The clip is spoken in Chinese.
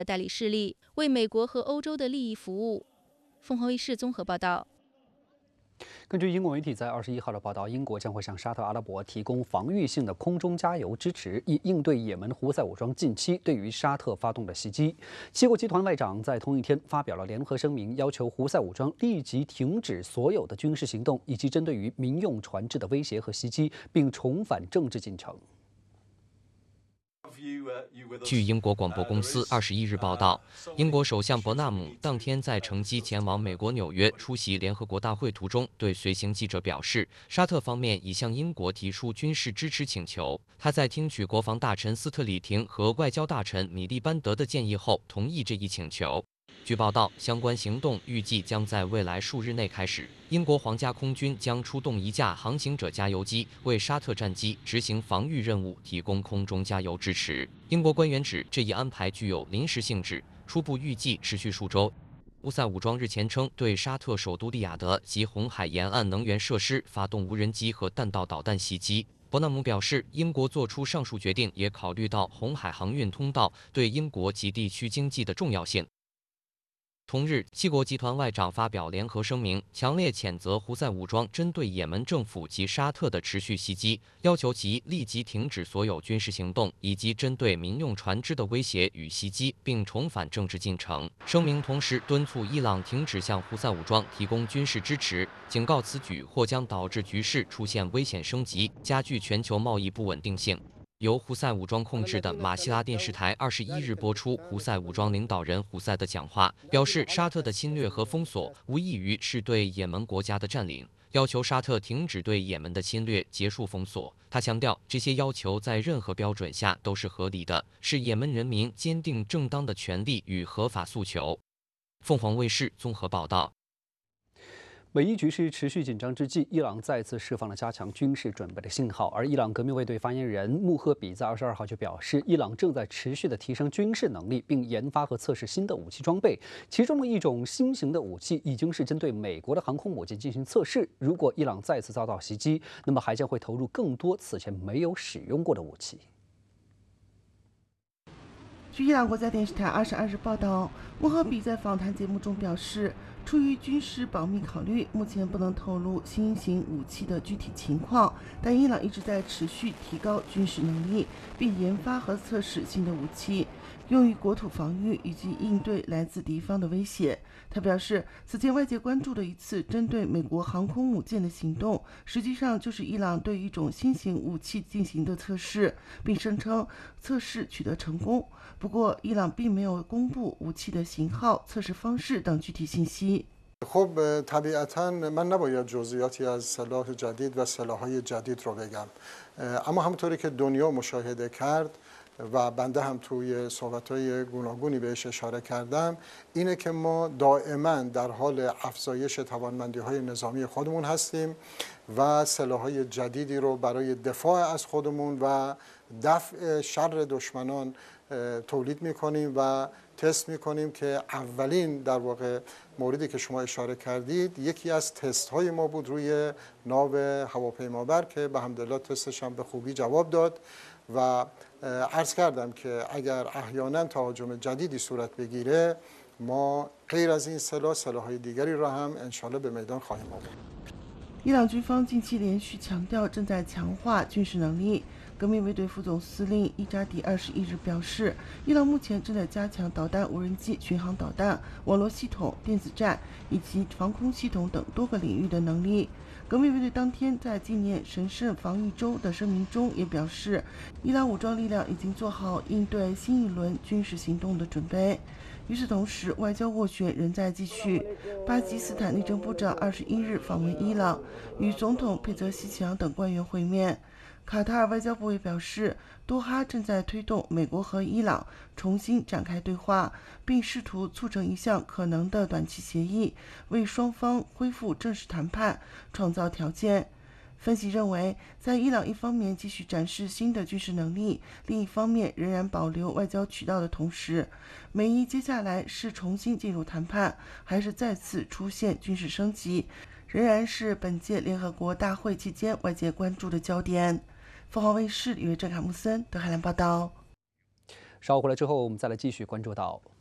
代理势力，为美国和欧洲的利益服务。凤凰卫视综合报道。 根据英国媒体在21号的报道，英国将会向沙特阿拉伯提供防御性的空中加油支持，以应对也门胡塞武装近期对于沙特发动的袭击。七国集团外长在同一天发表了联合声明，要求胡塞武装立即停止所有的军事行动，以及针对于民用船只的威胁和袭击，并重返政治进程。 据英国广播公司21日报道，英国首相伯纳姆当天在乘机前往美国纽约出席联合国大会途中，对随行记者表示，沙特方面已向英国提出军事支持请求。他在听取国防大臣斯特里廷和外交大臣米利班德的建议后，同意这一请求。据报道，相关行动预计将在未来数日内开始。英国皇家空军将出动1架航行者加油机，为沙特战机执行防御任务提供空中加油支持。英国官员指，这一安排具有临时性质，初步预计持续数周。胡塞武装日前称，对沙特首都利雅得及红海沿岸能源设施发动无人机和弹道导弹袭击。伯纳姆表示，英国做出上述决定，也考虑到红海航运通道对英国及地区经济的重要性。同日，七国集团外长发表联合声明，强烈谴责胡塞武装针对也门政府及沙特的持续袭击，要求其立即停止所有军事行动，以及针对民用船只的威胁与袭击，并重返政治进程。声明同时敦促伊朗停止向胡塞武装提供军事支持，警告此举或将导致局势出现危险升级，加剧全球贸易不稳定性。由胡塞武装控制的马希拉电视台21日播出胡塞武装领导人胡塞的讲话，表示沙特的侵略和封锁无异于是对也门国家的占领，要求沙特停止对也门的侵略，结束封锁。他强调，这些要求在任何标准下都是合理的，是也门人民坚定正当的权利与合法诉求。凤凰卫视综合报道。 美伊局势持续紧张之际，伊朗再次释放了加强军事准备的信号。而伊朗革命卫队发言人穆赫比在22号就表示，伊朗正在持续地提升军事能力，并研发和测试新的武器装备。其中的一种新型的武器已经是针对美国的航空母舰进行测试。如果伊朗再次遭到袭击，那么还将会投入更多此前没有使用过的武器。 据伊朗国家电视台22日报道，穆赫比在访谈节目中表示，出于军事保密考虑，目前不能透露新型武器的具体情况，但伊朗一直在持续提高军事能力，并研发和测试新的武器，用于国土防御以及应对来自敌方的威胁。他表示，此前外界关注的一次针对美国航空母舰的行动，实际上就是伊朗对一种新型武器进行的测试，并声称测试取得成功。不过，伊朗并没有公布武器的型号、测试方式等具体信息。 خب طبیعتاً من نباید جزئیاتی از سلاح جدید و سلاح‌های جدید رو بگم، اما همونطوری که دنیا مشاهده کرد و بنده هم توی صحبت‌های گوناگونی بهش اشاره کردم، اینه که ما دائما در حال افزایش توانمندی‌های نظامی خودمون هستیم و سلاح‌های جدیدی رو برای دفاع از خودمون و دفع شر دشمنان تولید می‌کنیم و تست می‌کنیم که اولین در واقع موردی که شما اشاره کردید یکی از تست‌های ما بود روی ناو هواپیمابر که به حمدالله تستش هم به خوبی جواب داد و عرض کردم که اگر احیانا تهاجم جدیدی صورت بگیره ما غیر از این سلاح‌های دیگری را هم انشالله به میدان خواهیم آورد. 伊朗军方近期连续强调正在强化军事能力。革命卫队副总司令伊扎迪21日表示，伊朗目前正在加强导弹、无人机、巡航导弹、网络系统、电子战以及防空系统等多个领域的能力。革命卫队当天在纪念神圣防御周的声明中也表示，伊朗武装力量已经做好应对新一轮军事行动的准备。与此同时，外交斡旋仍在继续。巴基斯坦内政部长21日访问伊朗，与总统佩泽西奇扬等官员会面。卡塔尔外交部也表示，多哈正在推动美国和伊朗重新展开对话，并试图促成一项可能的短期协议，为双方恢复正式谈判创造条件。分析认为，在伊朗一方面继续展示新的军事能力，另一方面仍然保留外交渠道的同时，美伊接下来是重新进入谈判，还是再次出现军事升级，仍然是本届联合国大会期间外界关注的焦点。凤凰卫视李维正、卡木森、德海兰报道。 稍后回来之后，我们再来继续关注到